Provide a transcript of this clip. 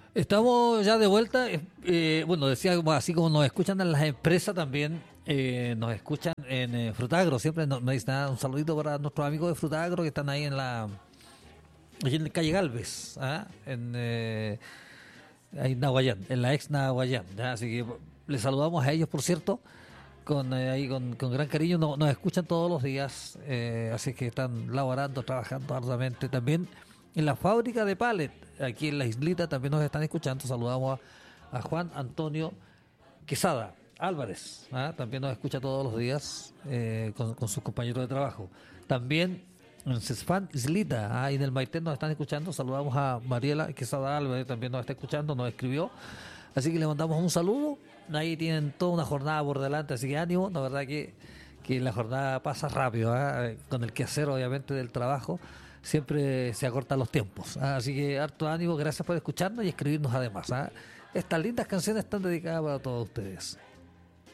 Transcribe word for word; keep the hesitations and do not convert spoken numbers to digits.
Estamos ya de vuelta. eh, eh, bueno, decía, como- así como nos escuchan en las empresas, también eh, nos escuchan en eh, Frutagro. Siempre nos, nos dicen nada, un saludito para nuestros amigos de Frutagro que están ahí en la, allí en la calle Galvez, ¿ah? En, eh, ahí en Nahuayán, en la ex Nahuayán. ¿Ya? Así que les saludamos a ellos, por cierto, con eh, ahí con, con gran cariño. No- nos escuchan todos los días, eh, así que están laborando, trabajando arduamente. También en la fábrica de pallet, aquí en la islita, también nos están escuchando. Saludamos a, a Juan Antonio Quesada Álvarez, ¿ah? También nos escucha todos los días eh, con, con sus compañeros de trabajo. También en Cesfán Islita, ahí en el Maitén nos están escuchando. Saludamos a Mariela Quesada Álvarez, también nos está escuchando, nos escribió. Así que le mandamos un saludo. Ahí tienen toda una jornada por delante, así que ánimo. La verdad que, que la jornada pasa rápido, ¿ah? Con el quehacer, obviamente, del trabajo. Siempre se acortan los tiempos, ¿ah? Así que harto ánimo, gracias por escucharnos y escribirnos además, ¿ah? Estas lindas canciones están dedicadas para todos ustedes.